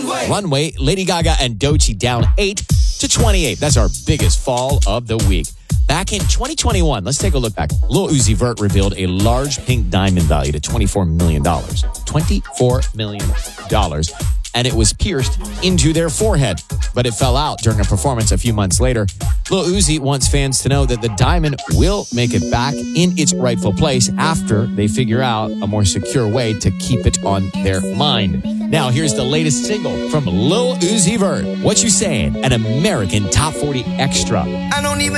Runway, Lady Gaga and Doechii down 8 to 28. That's our biggest fall of the week. Back in 2021, let's take a look back. Lil Uzi Vert revealed a large pink diamond valued at $24 million. $24 million. And it was pierced into their forehead, but it fell out during a performance a few months later. Lil Uzi wants fans to know that the diamond will make it back in its rightful place after they figure out a more secure way to keep it on their mind. Now, here's the latest single from Lil Uzi Vert. What You Saying? An American Top 40 Extra. I don't even